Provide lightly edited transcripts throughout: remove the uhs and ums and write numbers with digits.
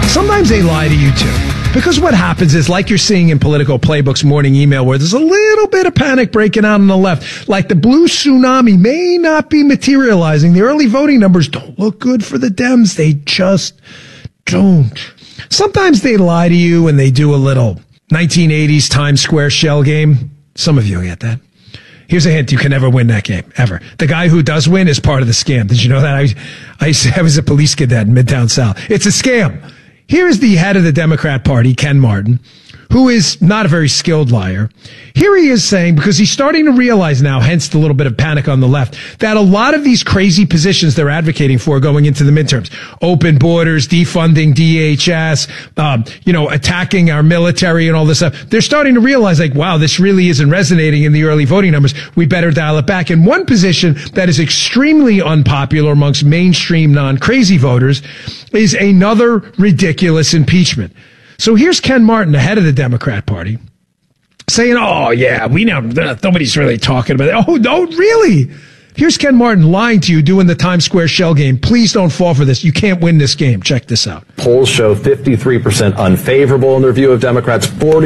sometimes they lie to you too. Because what happens is, like you're seeing in Politico Playbook's morning email, where there's a little bit of panic breaking out on the left, like the blue tsunami may not be materializing. The early voting numbers don't look good for the Dems. They just don't. Sometimes they lie to you and they do a little 1980s Times Square shell game. Some of you get that. Here's a hint. You can never win that game, ever. The guy who does win is part of the scam. Did you know that? I was a police cadet in Midtown South. It's a scam. Here is the head of the Democrat Party, Ken Martin, who is not a very skilled liar. Here he is saying, because he's starting to realize now, hence the little bit of panic on the left, that a lot of these crazy positions they're advocating for going into the midterms, open borders, defunding DHS, attacking our military and all this stuff, they're starting to realize, like, wow, this really isn't resonating in the early voting numbers. We better dial it back. And one position that is extremely unpopular amongst mainstream non-crazy voters is another ridiculous impeachment. So here's Ken Martin, the head of the Democrat Party, saying, oh, yeah, we know nobody's really talking about it. Oh, no, really? Here's Ken Martin lying to you, doing the Times Square shell game. Please don't fall for this. You can't win this game. Check this out. Polls show 53% unfavorable in their view of Democrats,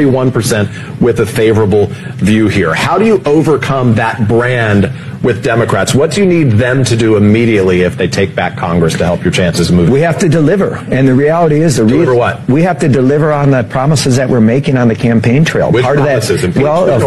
41% with a favorable view here. How do you overcome that brand with Democrats? What do you need them to do immediately if they take back Congress to help your chances move? We have to deliver. And the reality is, deliver what? We have to deliver on the promises that we're making on the campaign trail. Which Part promises? Of that,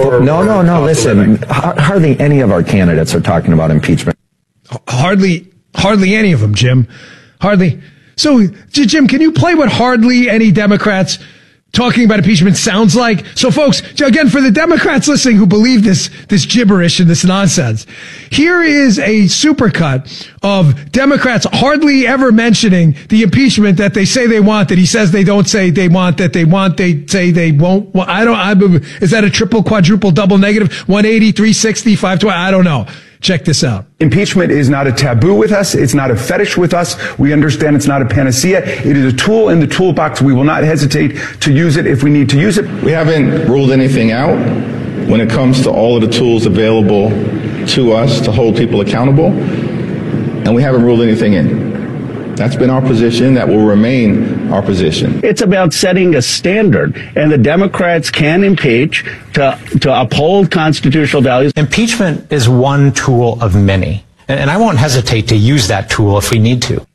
no. Listen, hardly any of our candidates are talking about impeachment. Hardly any of them, Jim. Hardly. So, Jim, can you play what hardly any Democrats talking about impeachment sounds like? So, folks, again, for the Democrats listening who believe this gibberish and this nonsense, here is a supercut of Democrats hardly ever mentioning the impeachment that they say they want, that he says they don't say they want, that they want, they say they won't. Well, is that a triple, quadruple, double negative, 180, 360, 520? I don't know. Check this out. Impeachment is not a taboo with us. It's not a fetish with us. We understand it's not a panacea. It is a tool in the toolbox. We will not hesitate to use it if we need to use it. We haven't ruled anything out when it comes to all of the tools available to us to hold people accountable, and we haven't ruled anything in. That's been our position. That will remain our position. It's about setting a standard, and the Democrats can impeach to uphold constitutional values. Impeachment is one tool of many, and I won't hesitate to use that tool if we need to.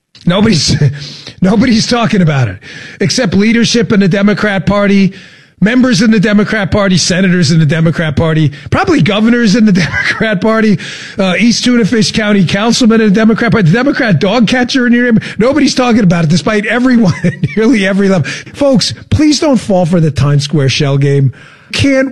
Nobody's talking about it, except leadership in the Democrat Party, members in the Democrat Party, senators in the Democrat Party, probably governors in the Democrat Party, East Tuna Fish County councilman in the Democrat Party, the Democrat dog catcher in your neighborhood. Nobody's talking about it, despite everyone at nearly every level. Folks, please don't fall for the Times Square shell game. Can't